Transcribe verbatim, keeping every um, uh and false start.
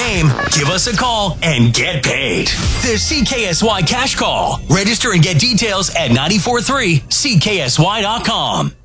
name, give us a call, and get paid. The C K S Y Cash Call. Register and get details at nine four three C K S Y dot com.